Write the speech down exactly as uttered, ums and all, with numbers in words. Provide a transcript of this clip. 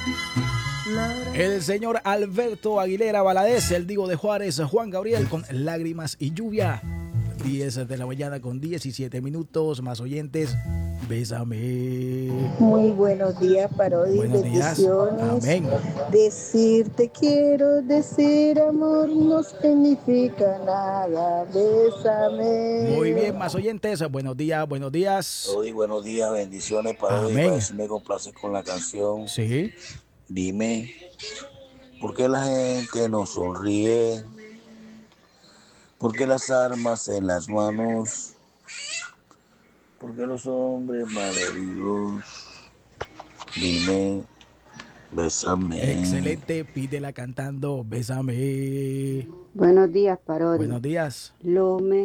El señor Alberto Aguilera Valadez, el Divo de Juárez, Juan Gabriel con Lágrimas y Lluvia. diez de la mañana con diecisiete minutos, más oyentes. Bésame. Muy buenos días, Parodi, Buenos días. bendiciones. Amén. Decir te quiero, decir amor no significa nada. Bésame. Muy bien, más oyentes. Buenos días, buenos días. Parodi, buenos días, bendiciones, Parodi. Amén. Para ver si me complaces con la canción. Sí. Dime, ¿por qué la gente no sonríe? ¿Por qué las armas en las manos? ¿Por qué los hombres malheridos? Dime, bésame. Excelente, pídela cantando. Bésame. Buenos días, Parodi. Buenos días. Lo me